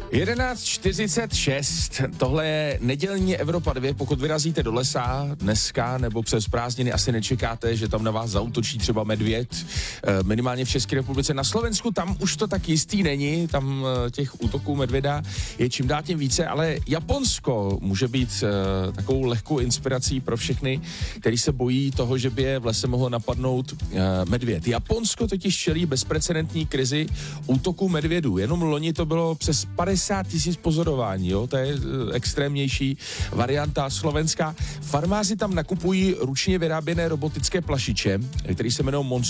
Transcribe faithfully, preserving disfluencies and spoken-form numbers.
jedenáct čtyřicet šest, tohle je nedělní Evropa dva, pokud vyrazíte do lesa dneska nebo přes prázdniny, asi nečekáte, že tam na vás zaútočí třeba medvěd, minimálně v České republice. Na Slovensku tam už to tak jistý není, tam těch útoků medvěda je čím dál tím více, ale Japonsko může být takovou lehkou inspirací pro všechny, kteří se bojí toho, že by je v lese mohl napadnout medvěd. Japonsko totiž čelí bezprecedentní krizi útoku medvědů. Jenom loni to bylo přes padesát tisíc pozorování, jo? To je extrémnější varianta slovenská. Farmáři tam nakupují ručně vyráběné robotické plašiče, které se jmenují Monster.